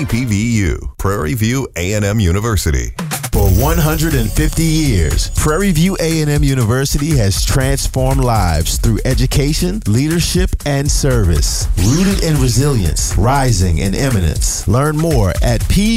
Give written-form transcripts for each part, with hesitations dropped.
KPVU, Prairie View A&M University. For 150 years, Prairie View A&M University has transformed lives through education, leadership, and service. Rooted in resilience, rising in eminence. Learn more at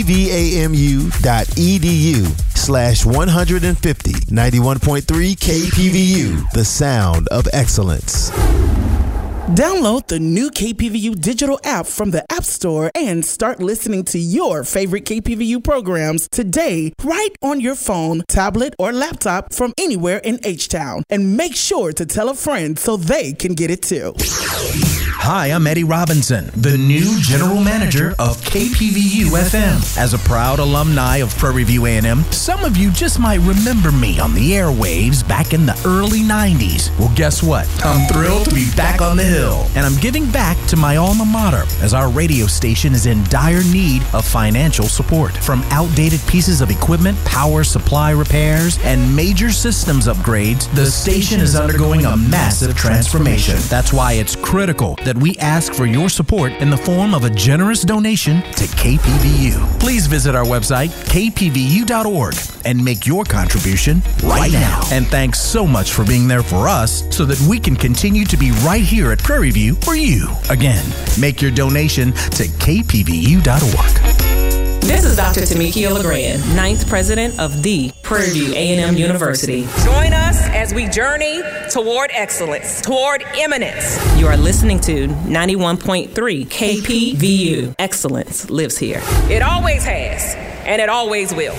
pvamu.edu/150. 91.3 KPVU, the sound of excellence. Download the new KPVU digital app from the App Store and start listening to your favorite KPVU programs today right on your phone, tablet, or laptop from anywhere in H-Town. And make sure to tell a friend so they can get it too. Hi, I'm Eddie Robinson, the new General Manager of KPVU FM. As a proud alumni of Prairie View A&M, some of you just might remember me on the airwaves back in the early 90s. Well, guess what? I'm thrilled to be back on the hill. And I'm giving back to my alma mater as our radio station is in dire need of financial support. From outdated pieces of equipment, power supply repairs, and major systems upgrades, the station is undergoing a massive transformation. That's why it's critical that we ask for your support in the form of a generous donation to KPVU. Please visit our website, kpvu.org, and make your contribution right now. And thanks so much for being there for us so that we can continue to be right here at Prairie View for you. Again, make your donation to kpvu.org. This is Dr. Tamiki Legrand, 9th President of the Prairie View A&M University. Join us as we journey toward excellence, toward eminence. You are listening to 91.3 KPVU. Excellence lives here. It always has, and it always will.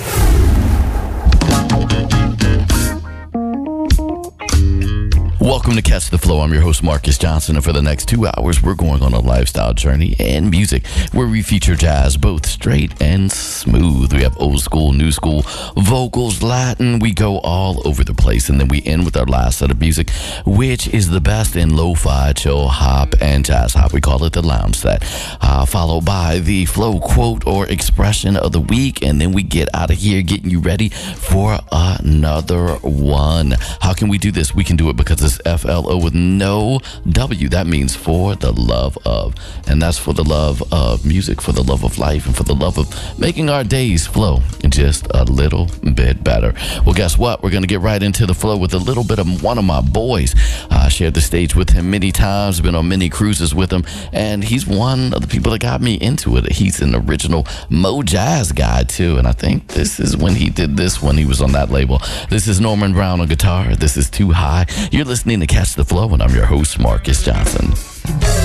Welcome to Catch the Flow. I'm your host, Marcus Johnson, and for the next 2 hours, we're going on a lifestyle journey and music where we feature jazz, both straight and smooth. We have old school, new school, vocals, Latin. We go all over the place, and then we end with our last set of music, which is the best in lo-fi, chill, hop, and jazz hop. We call it the lounge set, followed by the flow quote or expression of the week, and then we get out of here getting you ready for another one. How can we do this? We can do it because it's FLO with no W. That means for the love of. And that's for the love of music, for the love of life, and for the love of making our days flow just a little bit better. Well, guess what? We're going to get right into the flow with a little bit of one of my boys. I shared the stage with him many times, been on many cruises with him, and he's one of the people that got me into it. He's an original Mo Jazz guy, too, and I think this is when he did this one. He was on that label. This is Norman Brown on guitar. This is Too High. You're listening to Catch the Flow, and I'm your host, Marcus Johnson.